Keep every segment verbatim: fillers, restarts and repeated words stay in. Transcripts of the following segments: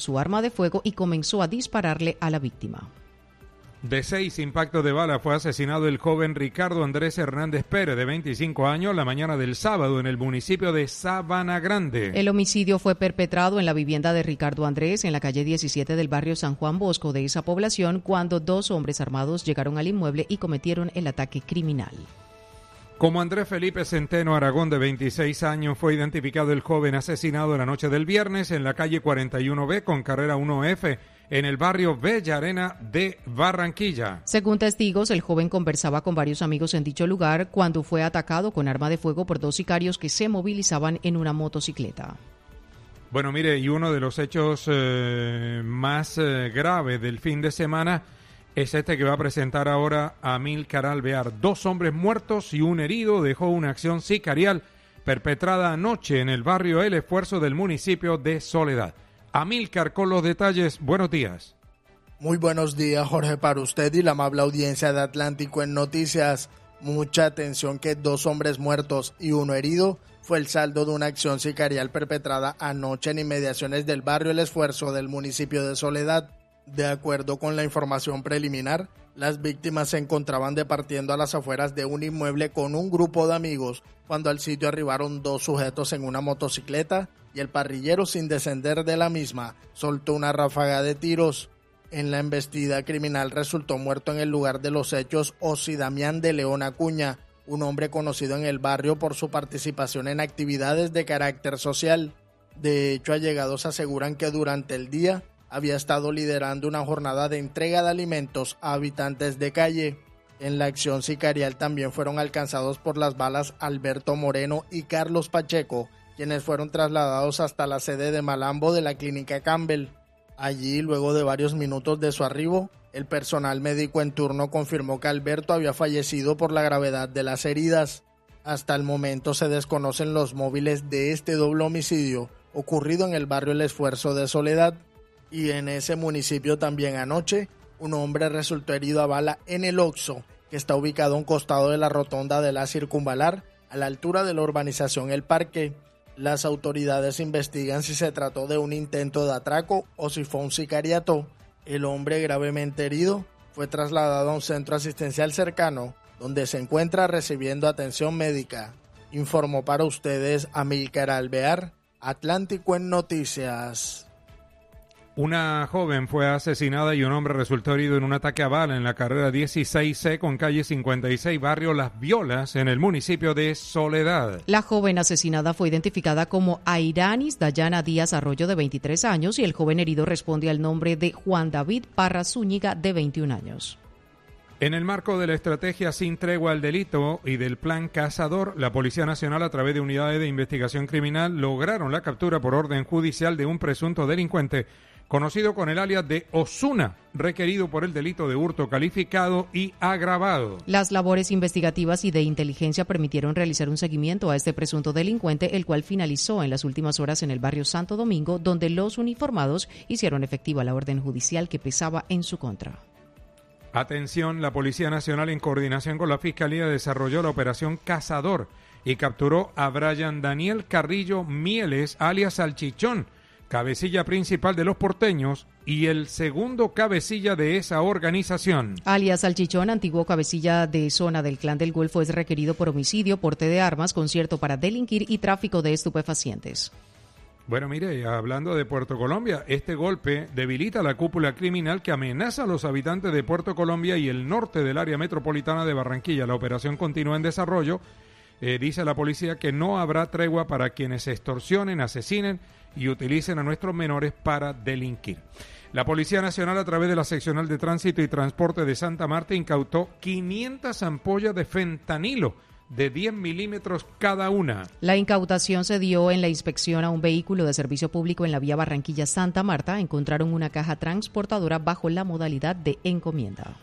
su arma de fuego y comenzó a dispararle a la víctima. De seis impactos de bala fue asesinado el joven Ricardo Andrés Hernández Pérez, de veinticinco años, la mañana del sábado en el municipio de Sabana Grande. El homicidio fue perpetrado en la vivienda de Ricardo Andrés, en la calle diecisiete del barrio San Juan Bosco de esa población, cuando dos hombres armados llegaron al inmueble y cometieron el ataque criminal. Como Andrés Felipe Centeno Aragón, de veintiséis años, fue identificado el joven asesinado la noche del viernes en la calle cuarenta y uno B con carrera uno F, en el barrio Bella Arena de Barranquilla. Según testigos, el joven conversaba con varios amigos en dicho lugar cuando fue atacado con arma de fuego por dos sicarios que se movilizaban en una motocicleta. Bueno, mire, y uno de los hechos eh, más eh, graves del fin de semana es este que va a presentar ahora Amílcar Alvear. Dos hombres muertos y un herido dejó una acción sicarial perpetrada anoche en el barrio El Esfuerzo del municipio de Soledad. Amílcar con los detalles. Buenos días. Muy buenos días, Jorge, para usted y la amable audiencia de Atlántico en Noticias. Mucha atención que dos hombres muertos y uno herido fue el saldo de una acción sicarial perpetrada anoche en inmediaciones del barrio El Esfuerzo del municipio de Soledad. De acuerdo con la información preliminar, las víctimas se encontraban departiendo a las afueras de un inmueble con un grupo de amigos cuando al sitio arribaron dos sujetos en una motocicleta y el parrillero, sin descender de la misma, soltó una ráfaga de tiros. En la embestida criminal resultó muerto en el lugar de los hechos Osi Damián de León Acuña, un hombre conocido en el barrio por su participación en actividades de carácter social. De hecho, allegados aseguran que durante el día había estado liderando una jornada de entrega de alimentos a habitantes de calle. En la acción sicarial también fueron alcanzados por las balas Alberto Moreno y Carlos Pacheco, quienes fueron trasladados hasta la sede de Malambo de la clínica Campbell. Allí, luego de varios minutos de su arribo, el personal médico en turno confirmó que Alberto había fallecido por la gravedad de las heridas. Hasta el momento se desconocen los móviles de este doble homicidio ocurrido en el barrio El Esfuerzo de Soledad. Y en ese municipio también anoche, un hombre resultó herido a bala en el Oxxo, que está ubicado a un costado de la rotonda de la Circunvalar, a la altura de la urbanización El Parque. Las autoridades investigan si se trató de un intento de atraco o si fue un sicariato. El hombre gravemente herido fue trasladado a un centro asistencial cercano, donde se encuentra recibiendo atención médica. Informó para ustedes Amílcar Alvear, Atlántico en Noticias. Una joven fue asesinada y un hombre resultó herido en un ataque a bala en la carrera dieciséis C con calle cincuenta y seis, barrio Las Violas, en el municipio de Soledad. La joven asesinada fue identificada como Airanis Dayana Díaz Arroyo, de veintitrés años, y el joven herido responde al nombre de Juan David Parra Zúñiga, de veintiún años. En el marco de la estrategia Sin Tregua al Delito y del Plan Cazador, la Policía Nacional, a través de unidades de investigación criminal, lograron la captura por orden judicial de un presunto delincuente conocido con el alias de Osuna, requerido por el delito de hurto calificado y agravado. Las labores investigativas y de inteligencia permitieron realizar un seguimiento a este presunto delincuente, el cual finalizó en las últimas horas en el barrio Santo Domingo, donde los uniformados hicieron efectiva la orden judicial que pesaba en su contra. Atención, la Policía Nacional, en coordinación con la Fiscalía, desarrolló la operación Cazador y capturó a Brian Daniel Carrillo Mieles, alias Salchichón, cabecilla principal de los porteños y el segundo cabecilla de esa organización. Alias Salchichón, antiguo cabecilla de zona del Clan del Golfo, es requerido por homicidio, porte de armas, concierto para delinquir y tráfico de estupefacientes. Bueno, mire, hablando de Puerto Colombia, este golpe debilita la cúpula criminal que amenaza a los habitantes de Puerto Colombia y el norte del área metropolitana de Barranquilla. La operación continúa en desarrollo. Eh, dice la policía que no habrá tregua para quienes extorsionen, asesinen y utilicen a nuestros menores para delinquir. La Policía Nacional, a través de la Seccional de Tránsito y Transporte de Santa Marta, incautó quinientas ampollas de fentanilo de diez milímetros cada una. La incautación se dio en la inspección a un vehículo de servicio público en la vía Barranquilla-Santa Marta. Encontraron una caja transportadora bajo la modalidad de encomienda.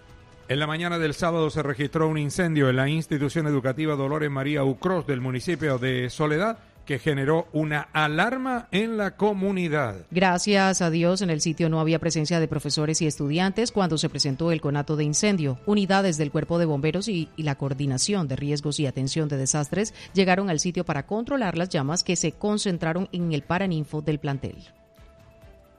En la mañana del sábado se registró un incendio en la institución educativa Dolores María Ucros del municipio de Soledad, que generó una alarma en la comunidad. Gracias a Dios, en el sitio no había presencia de profesores y estudiantes cuando se presentó el conato de incendio. Unidades del Cuerpo de Bomberos y, y la Coordinación de Riesgos y Atención de Desastres llegaron al sitio para controlar las llamas que se concentraron en el paraninfo del plantel.